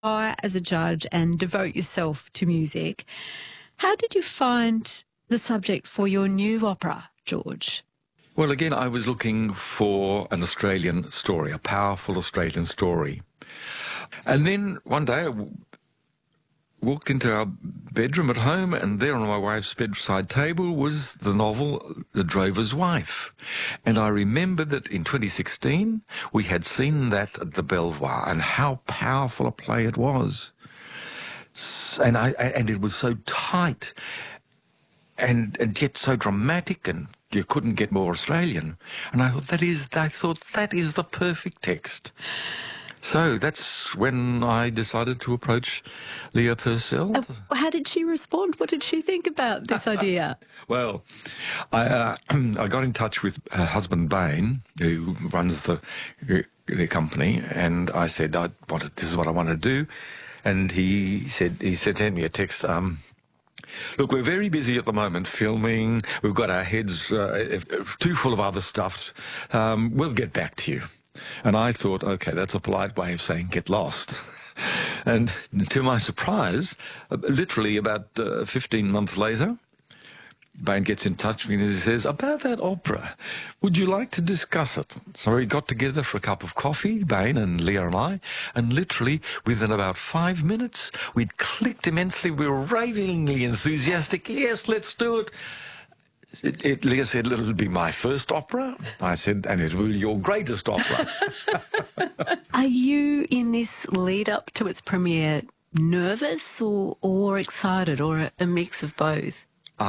as a judge and devote yourself to music. How did you find the subject for your new opera, George? Well, again, I was looking for an Australian story, a powerful Australian story. And then one day I walked into our bedroom at home, and there on my wife's bedside table was the novel The Drover's Wife. And I remember that in 2016 we had seen that at the Belvoir, and how powerful a play it was. And it was so tight and yet so dramatic, and you couldn't get more Australian. And I thought that is the perfect text. So that's when I decided to approach Leah Purcell. How did she respond? What did she think about this idea? Well, I got in touch with her husband, Bain, who runs the company, and I said, this is what I want to do. And he sent me a text, look, we're very busy at the moment filming. We've got our heads too full of other stuff. We'll get back to you. And I thought, okay, that's a polite way of saying get lost. And to my surprise, literally about 15 months later, Bain gets in touch with me and he says, about that opera, would you like to discuss it? So we got together for a cup of coffee, Bain and Leah and I, and literally within about 5 minutes, we'd clicked immensely. We were ravingly enthusiastic. Yes, let's do it. Leah said, it'll be my first opera. I said, and it will be your greatest opera. Are you, in this lead up to its premiere, nervous or excited, or a mix of both?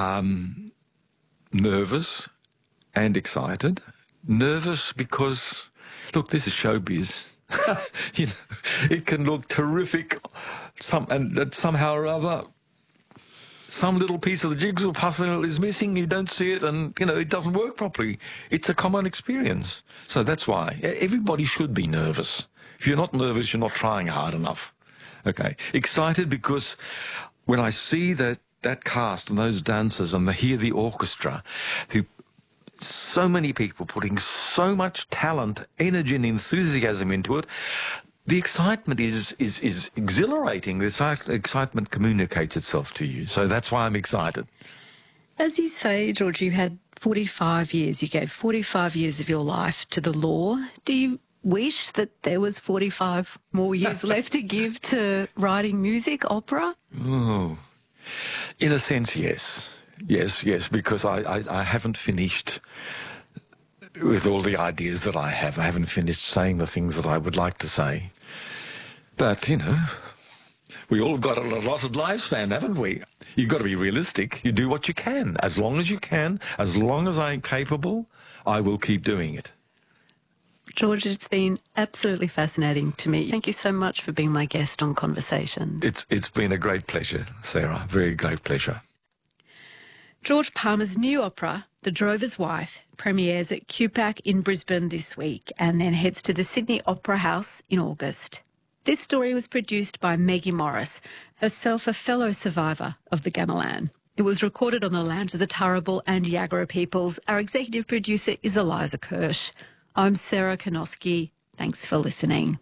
Nervous and excited. Nervous because, look, this is showbiz. You know, it can look terrific, and that somehow or other, some little piece of the jigsaw puzzle is missing, you don't see it, and, you know, it doesn't work properly. It's a common experience. So that's why everybody should be nervous. If you're not nervous, you're not trying hard enough. Okay. Excited because when I see that cast and those dancers and hear the orchestra, so many people putting so much talent, energy and enthusiasm into it, the excitement is exhilarating. The excitement communicates itself to you. So that's why I'm excited. As you say, George, you had 45 years. You gave 45 years of your life to the law. Do you wish that there was 45 more years left to give to writing music, opera? Oh, in a sense, yes. Yes, because I haven't finished with all the ideas that I have. I haven't finished saying the things that I would like to say. But, you know, we all got a allotted lifespan, haven't we? You've got to be realistic. You do what you can. As long as you can, as long as I'm capable, I will keep doing it. George, it's been absolutely fascinating to me. Thank you so much for being my guest on Conversations. It's been a great pleasure, Sarah. Very great pleasure. George Palmer's new opera, The Drover's Wife, premieres at QPAC in Brisbane this week and then heads to the Sydney Opera House in August. This story was produced by Maggie Morris, herself a fellow survivor of the Gamelan. It was recorded on the lands of the Turrbal and Yagara peoples. Our executive producer is Eliza Kirsch. I'm Sarah Konoski. Thanks for listening.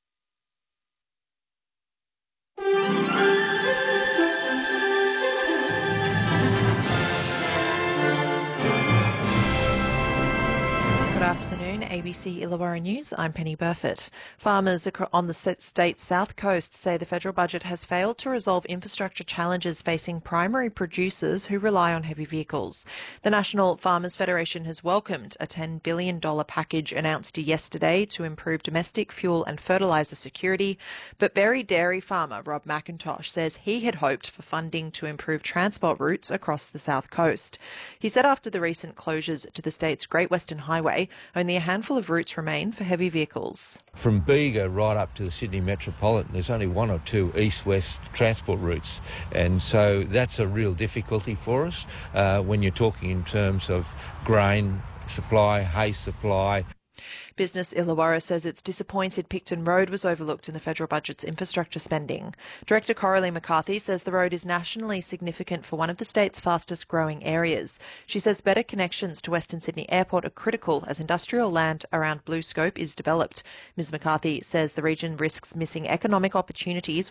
Good afternoon, ABC Illawarra News. I'm Penny Burford. Farmers on the state's south coast say the federal budget has failed to resolve infrastructure challenges facing primary producers who rely on heavy vehicles. The National Farmers Federation has welcomed a $10 billion package announced yesterday to improve domestic fuel and fertiliser security, but Berry dairy farmer Rob McIntosh says he had hoped for funding to improve transport routes across the south coast. He said after the recent closures to the state's Great Western Highway, only a handful of routes remain for heavy vehicles. From Bega right up to the Sydney Metropolitan, there's only one or two east-west transport routes, and so that's a real difficulty for us when you're talking in terms of grain supply, hay supply. Business Illawarra says it's disappointed Picton Road was overlooked in the federal budget's infrastructure spending. Director Coralie McCarthy says the road is nationally significant for one of the state's fastest growing areas. She says better connections to Western Sydney Airport are critical as industrial land around BlueScope is developed. Ms McCarthy says the region risks missing economic opportunities